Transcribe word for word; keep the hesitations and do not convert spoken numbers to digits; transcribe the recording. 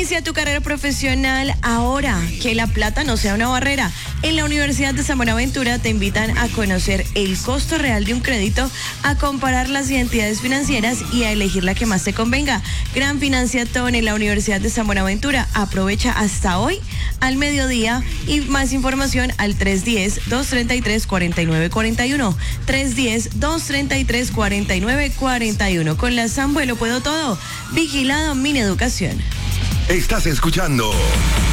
Inicia tu carrera profesional ahora, que la plata no sea una barrera. En la Universidad de San Buenaventura te invitan a conocer el costo real de un crédito, a comparar las identidades financieras y a elegir la que más te convenga. Gran Financiatón en la Universidad de San Buenaventura. Aprovecha hasta hoy al mediodía y más información al tres uno cero, dos tres tres, cuatro nueve cuatro uno. tres uno cero, dos tres tres, cuatro nueve cuatro uno. Con la Sambo lo puedo todo. Vigilado Mineducación. Estás escuchando